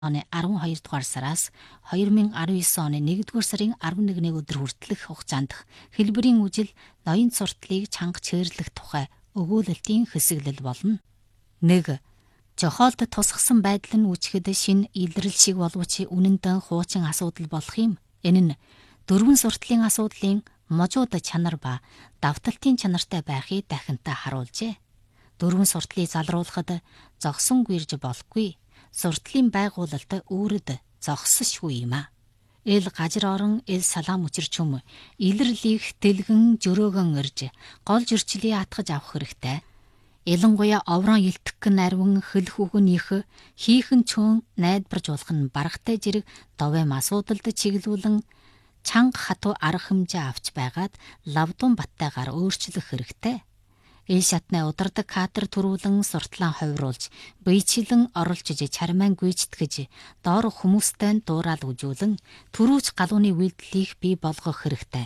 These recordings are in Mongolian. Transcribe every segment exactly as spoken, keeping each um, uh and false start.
оны арван хоёр дугаар сараас хоёр мың арван девять оны нэгдүгээр сарын арван нэгний өдөр хүртэлх хугацаанд хэлбэрийн үжил ноён сурталыг чанга чийрлэх тухай өгүүлэлтийн хэсэглэл болно. нэг. Жохоолд тусгасан байдал нь үүчгэд шинэ илрэл шиг боловч үнэндээ хуучин асуудал болох юм. Энэ нь дөрвөн сурталын асуудлын можууд чанар ба давталтын чанартай байхыг дахинтаа харуулжээ. Дөрвөн сурталыг залруулахад зогсон гүйрж болохгүй. Сурталын байгуулалт үүрэд зогссошгүй юм а. Эл гажир орон эл салаам учирчүм илэрлийг дэлгэн жөрөөгөн ирж гол жирчлийг атгаж авах хэрэгтэй. Ялангуяа оврон илтгэх нарван хөл хүүгнийх хийхэн чөөн найдваржуулах нь баргатай зэрэг довэм асуудалд чиглүүлэн чанга хатуу арга хэмжээ авч байгаад лавдун баттайгаар өөрчлөх хэрэгтэй. Ил шатны удардаг кадр төрүүлэн суртлаа ховруулж, биечлэн оруулж чармайн гүйцэтгэж, доор хүмүүстэй дуурал үжүүлэн төрүүч галууны үйлдэлийг бий болгох хэрэгтэй.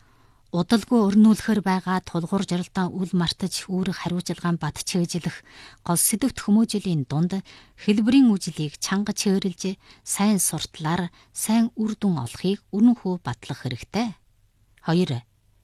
Удалгүй өрнүүлэхэр байгаа тулгуур жаралтаа үл мартаж үүрэг хариуцлагаан бат чийжлэх гол сэдвт хүмүүжлийн дунд хэлбэрийн үжлийг чанга чийрэлж, сайн суртлаар сайн үр дүн олохыг үнэнхүү батлах хэрэгтэй. хоёр.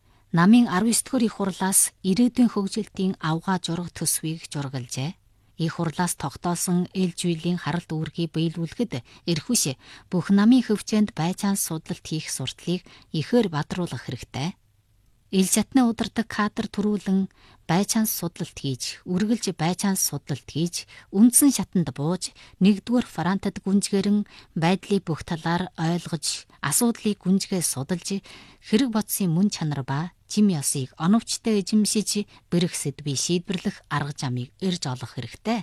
Намын арван девять дугаар их хурлаас ирээдүйн хөгжилтийн авгаа жураг төсвийг жургалжээ. Их хурлаас тогтоосон эл жүйлийн харалт үүргийг биелүүлэхэд эрхвиш бүх намын хөвчөнд байцаан судалт хийх сурталыг ихээр бадруулах хэрэгтэй. Ил шатны удардаг кадр төрүүлэн байцаан судалт хийж, үргэлж байцаан судалт хийж, үндсэн шатанд бууж, нэгдүгээр фронтод гүнжгэрэн байдлыг бүх талаар ойлгож, асуудлыг гүнжгээ судалж, хэрэг бодсын мөн чанар ба жим ёсыг оновчтой эзэмшиж, бэрх сэдвийг шийдвэрлэх арга замыг эрж олох хэрэгтэй.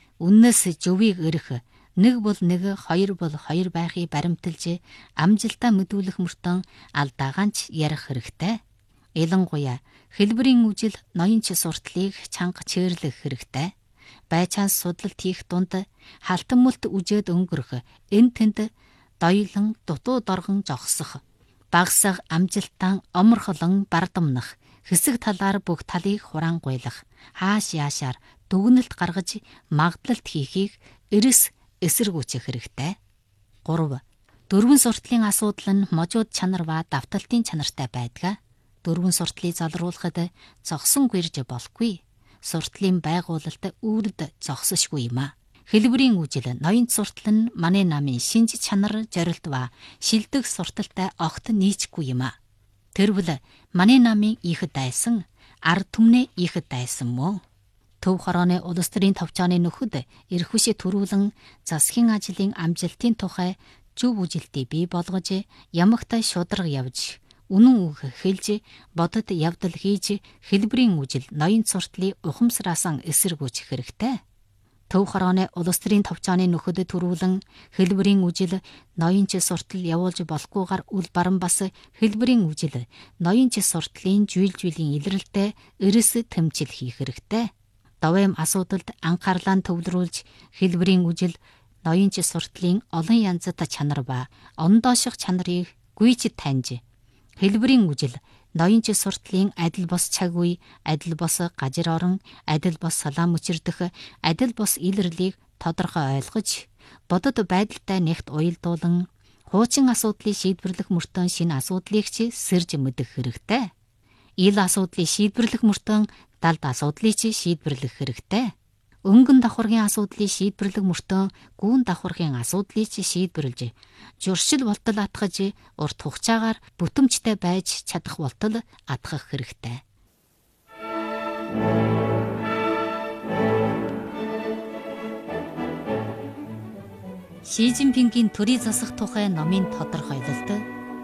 Үннээс жөвийг өрөх, нэг бол нэг, хоёр бол хоёр байхыг баримталж, амжилтаа мэдүүлэх мөртөө алдаагаанч ярих хэрэгтэй. Ялангуяа хэлбэрийн үжил ноёнч сурталыг чанга чийрлэх хэрэгтэй. Байцаан судалт хийх дунд халтан мөлт үжээд өнгөрөх, эн тэнд доёлон дутуу доргон жогсох, багсаг амжилтан оморхолон бардамнах, хэсэг талаар бүх талыг хураангуйлах, хааш яашаар дүгнэлт гаргаж магдлалт хийхийг эрэс эсэргүүцэх хэрэгтэй. гурав. Дөрвөн сурталын асуудал нь можууд чанар ба давталтын чанартай байдаг. Дөрвөн сурталыг залруулахад зогсон гэрж болохгүй. Сурталын байгуулалт үүрд зогсошгүй юм а. Хэлбэрийн үжил ноён суртал нь манай намын шинж чанар, зорилт ба шилдэг сурталтай огт нийцэхгүй юм а. Тэрвэл манай намын их дайсан, ард түмнээ их дайсан мөн. Төв хорооны улс төрийн товчооны нөхөд эрхвишээ төрүүлэн засгийн ажлын амжилтын тухай зөв үжилтийг бий болгож, ямагтай шударга явж, үнэн үг хэлж, бодод явдал хийж, хэлбэрийн үжил ноён сурталыг ухамсараасан эсэргүүцэх хэрэгтэй. Төв хорооны улс төрийн товчооны нөхөд төрүүлэн хэлбэрийн үжил ноёнч суртал явуулж болохгүйгээр үл баран бас хэлбэрийн үжил ноёнч сурталын жуйл жүйлийн илрэлтэд эрэс тэмцэл хийх хэрэгтэй. Довэм асуудалд анхаарлаа төвлөрүүлж хэлбэрийн үжил ноёнч сурталын олон янзат чанар ба ондооших чанарыг гүйж таньж, хэлбэрийн үжил ноёнч сурталын адил бос цаг үе, адил бос гажир орон, адил бос салаам учирдах, адил бос илэрлийг тодорхой ойлгож, бодод байдалтай нэгт уялдуулан хуучин асуудлыг шийдвэрлэх мөртөө шинэ асуудлыг ч сэрж мэдэх хэрэгтэй. Ил асуудлыг шийдвэрлэх мөртөө далд асуудлыг ч шийдвэрлэх хэрэгтэй. Өнгөн давхаргын асуудлыг шийдвэрлэх мөртөө гүүн давхаргын асуудлыг ч шийдвэрлж, журшил болтол атгаж, урт хугацаагаар бүтэмжтэй байж чадах болтол атгах хэрэгтэй. Ши Жинпингийн төрийн засах тухай номын тодорхойлолт